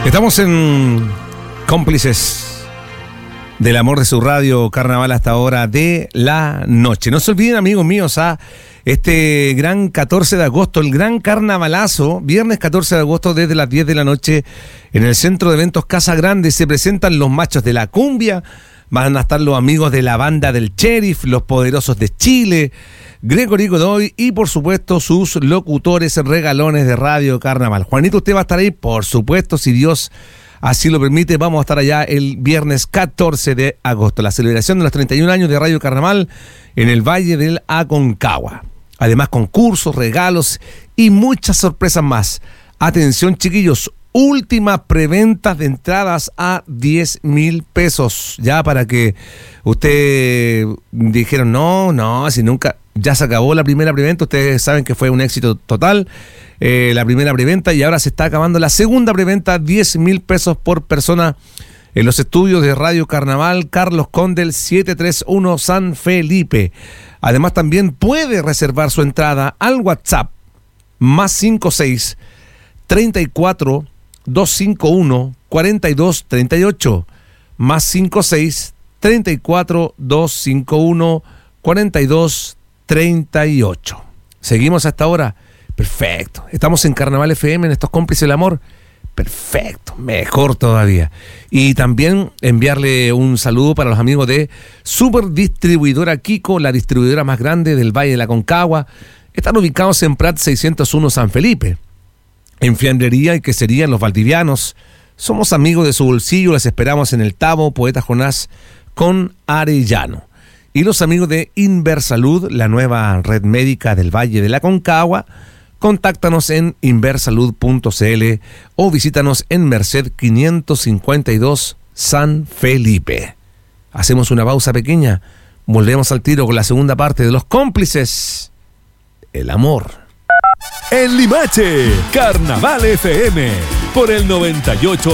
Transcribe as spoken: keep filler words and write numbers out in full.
Estamos en Cómplices del Amor de su radio Carnaval hasta ahora de la noche. No se olviden, amigos míos, a este gran catorce de agosto, el gran carnavalazo, viernes catorce de agosto desde las diez de la noche en el Centro de Eventos Casa Grande. Se presentan los machos de la cumbia, van a estar los amigos de la banda del Sheriff, los poderosos de Chile, Gregory Godoy y por supuesto sus locutores regalones de Radio Carnaval. Juanito, usted va a estar ahí, por supuesto, si Dios así lo permite. Vamos a estar allá el viernes catorce de agosto, la celebración de los treinta y un años de Radio Carnaval en el Valle del Aconcagua. Además, concursos, regalos y muchas sorpresas más. Atención, chiquillos, última preventa de entradas a diez mil pesos. Ya para que usted dijeron, no, no, si nunca, ya se acabó la primera preventa. Ustedes saben que fue un éxito total eh, la primera preventa y ahora se está acabando la segunda preventa, diez mil pesos por persona en los estudios de Radio Carnaval Carlos Condel setecientos treinta y uno San Felipe. Además, también puede reservar su entrada al WhatsApp más cincuenta y seis, treinta y cuatro, doscientos cincuenta y uno, cuarenta y dos treinta y ocho, más cincuenta y seis, treinta y cuatro, doscientos cincuenta y uno, cuarenta y dos treinta y ocho. Seguimos hasta ahora. Perfecto. Estamos en Carnaval F M, en estos Cómplices del Amor. Perfecto, mejor todavía. Y también enviarle un saludo para los amigos de Super Distribuidora Kiko, la distribuidora más grande del Valle de la Aconcagua. Están ubicados en Prat seiscientos uno San Felipe. En fiambrería y quesería en Los Valdivianos. Somos amigos de su bolsillo, les esperamos en el Tabo, Poeta Jonás con Arellano. Y los amigos de Inversalud, la nueva red médica del Valle de la Aconcagua. Contáctanos en inversalud punto c l o visítanos en Merced quinientos cincuenta y dos San Felipe. Hacemos una pausa pequeña, volvemos al tiro con la segunda parte de Los Cómplices, el amor. En Limache, Carnaval F M, por el noventa y ocho